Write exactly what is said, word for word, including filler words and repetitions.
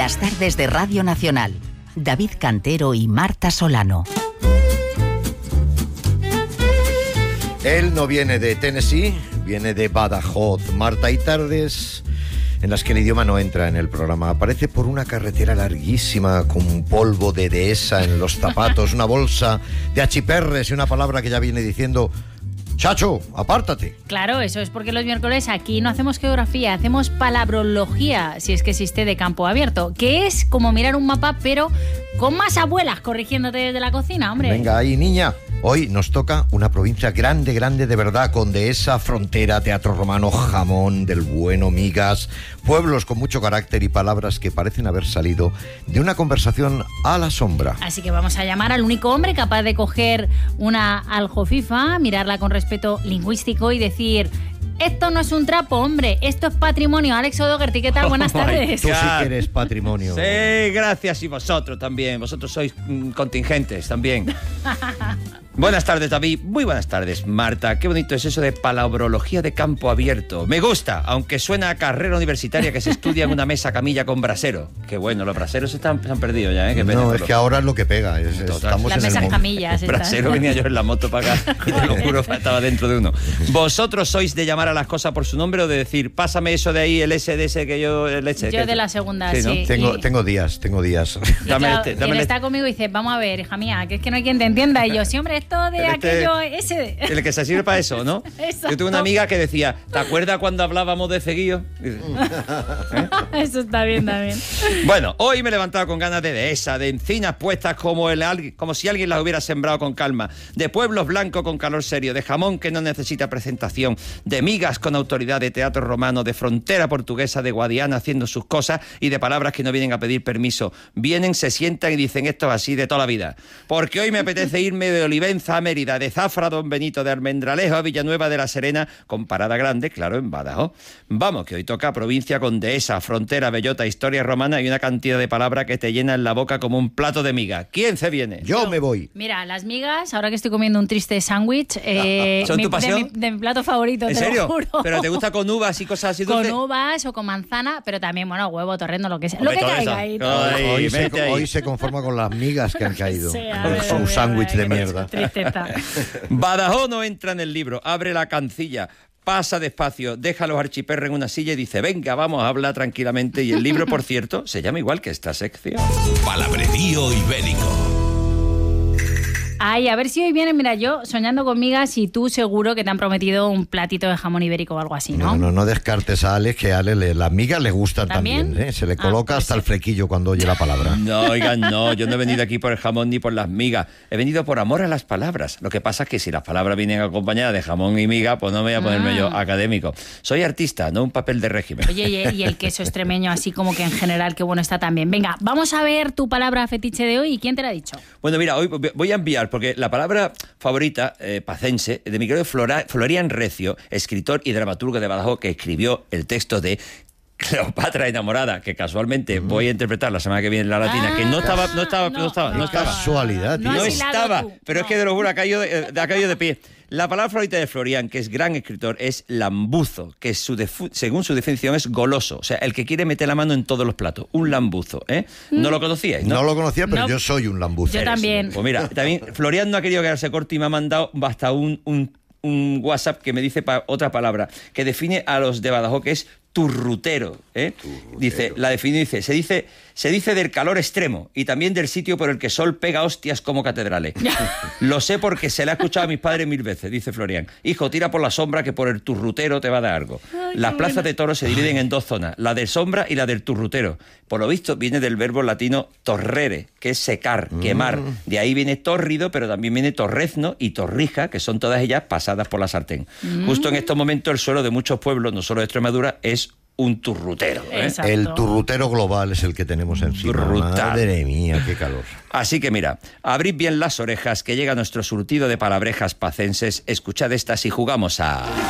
Las tardes de Radio Nacional. David Cantero y Marta Solano. Él no viene de Tennessee, viene de Badajoz. Marta, hay tardes en las que el idioma no entra en el programa. Aparece por una carretera larguísima con polvo de dehesa en los zapatos, una bolsa de achiperres y una palabra que ya viene diciendo: Chacho, apártate. Claro, eso es porque los miércoles aquí no hacemos geografía, hacemos palabrología, si es que existe, de campo abierto, que es como mirar un mapa, pero con más abuelas corrigiéndote desde la cocina, hombre. Venga ahí, niña. Hoy nos toca una provincia grande, grande de verdad, con dehesa, frontera, teatro romano, jamón del bueno, migas, pueblos con mucho carácter y palabras que parecen haber salido de una conversación a la sombra. Así que vamos a llamar al único hombre capaz de coger una aljofifa, mirarla con respeto lingüístico y decir: esto no es un trapo, hombre, esto es patrimonio. Alex O'Doherty, ¿qué tal? Buenas tardes. Tú sí que eres patrimonio. Sí, gracias, y vosotros también. Vosotros sois mm, contingentes también. Buenas tardes, David. Muy buenas tardes, Marta. Qué bonito es eso de palabrología de campo abierto. Me gusta, aunque suena a carrera universitaria que se estudia en una mesa camilla con brasero. Qué bueno, los braseros se, están, se han perdido ya, ¿eh? Qué pena, no, es que ahora es lo que pega. Es, estamos Las en mesas el camillas. El brasero venía yo en la moto para acá y te lo juro, estaba dentro de uno. ¿Vosotros sois de llamar a las cosas por su nombre o de decir, pásame eso de ahí, el S de ese que yo... El S, yo que de la segunda, sí, sí. ¿no? Tengo, y... tengo días, tengo días. Y Dame claro, este, y dame él este. está conmigo y dice: vamos a ver, hija mía, que es que no hay quien te entienda. Y yo: sí, hombre, esto de Pero este- aquello, ese de... El que se sirve para eso, ¿no? Exacto. Yo tuve una amiga que decía, ¿te acuerdas cuando hablábamos de ceguillo? Dice, ¿eh? Eso está bien también. Bueno, hoy me he levantado con ganas de dehesa, de encinas puestas como, el, como si alguien las hubiera sembrado con calma, de pueblos blancos con calor serio, de jamón que no necesita presentación, de migas con autoridad, de teatro romano, de frontera portuguesa, de Guadiana haciendo sus cosas y de palabras que no vienen a pedir permiso. Vienen, se sientan y dicen: esto es así de toda la vida. Porque hoy me apetece irme de Olivenza a Mérida, de Zafra a Don Benito, de Almendralejo a Villanueva de la Serena, con parada grande, claro, en Badajoz. Vamos, que hoy toca provincia con dehesa, frontera, bellota, historia romana y una cantidad de palabras que te llenan la boca como un plato de miga. ¿Quién se viene? Yo me voy. Mira, las migas, ahora que estoy comiendo un triste sándwich, eh, ¿Son mi- tu pasión? De, mi, de mi plato favorito, ¿En te serio? lo juro. ¿Pero te gusta con uvas y cosas así Con dulces? uvas o con manzana, pero también, bueno, huevo, torrendo, lo que sea. Hombre, lo que todo caiga eso. ahí. Todo. Ay, Hoy, se, vete ahí. hoy se conforma con las migas que han caído. sea, Con a ver, su a ver, sándwich a ver, de qué mierda. Tristeza. Badajoz no entra en el libro, abre la cancilla, pasa despacio, deja los archiperros en una silla y dice: venga, vamos a hablar tranquilamente. Y el libro, por cierto, se llama igual que esta sección. Palabrerío ibérico. Ay, a ver si hoy vienen, mira, yo soñando con migas y tú seguro que te han prometido un platito de jamón ibérico o algo así, ¿no? No, no, no descartes a Alex, que a Alex le, las migas le gustan también, ¿También? ¿eh? Se le Ah, coloca pues hasta sí. el flequillo cuando oye la palabra. No, oigan, no, yo no he venido aquí por el jamón ni por las migas. He venido por amor a las palabras. Lo que pasa es que si las palabras vienen acompañadas de jamón y miga, pues no me voy a ponerme Ah. yo académico. Soy artista, no un papel de régimen. Oye, y, y el queso extremeño, así como que en general, qué bueno está también. Venga, vamos a ver tu palabra fetiche de hoy. ¿Y quién te la ha dicho? Bueno, mira, hoy voy a enviar, porque la palabra favorita, eh, pacense, de mi querido Flora, Florian Recio, escritor y dramaturgo de Badajoz, que escribió el texto de Cleopatra enamorada, que casualmente mm. voy a interpretar la semana que viene en la latina, Ah, que no estaba, no estaba, no, no, estaba, no, no. estaba. Casualidad, tío. No No has hilado estaba, tú, pero no. es que de lo juro ha caído de, ha caído de pie. La palabra favorita de Florian, que es gran escritor, es lambuzo, que su defu- según su definición es goloso, o sea, el que quiere meter la mano en todos los platos, un lambuzo, ¿eh? ¿No lo conocíais? No lo conocía, pero No. yo soy un lambuzo. Yo también. Pues mira, también Florian no ha querido quedarse corto y me ha mandado hasta un, un, un WhatsApp que me dice pa- otra palabra, que define a los de Badajoz, que es turrutero, ¿eh? Turrutero. Dice, la define, dice, se dice, se dice del calor extremo y también del sitio por el que sol pega hostias como catedrales. Lo sé porque se le ha escuchado a mis padres mil veces, dice Florian. Hijo, tira por la sombra que por el turrutero te va a dar algo. Ay, Las qué plazas bueno. de toros se dividen en dos zonas, la de sombra y la del turrutero. Por lo visto viene del verbo latino torrere, que es secar, quemar. De ahí viene tórrido, pero también viene torrezno y torrija, que son todas ellas pasadas por la sartén. Justo en estos momentos el suelo de muchos pueblos, no solo de Extremadura, es un turrutero, ¿eh? Exacto. El turrutero global es el que tenemos encima. Brutal. Madre mía, qué calor. Así que mira, abrid bien las orejas, que llega nuestro surtido de palabrejas pacenses. Escuchad estas y jugamos a...